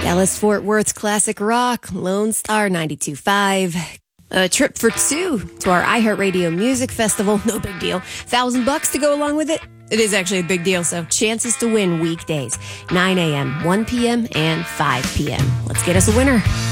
Dallas Fort Worth's classic rock, Lone Star 92.5. A trip for two to our iHeartRadio Music Festival. No big deal. $1,000 to go along with it. It is actually a big deal, so chances to win weekdays. 9 a.m., 1 p.m., and 5 p.m. Let's get us a winner.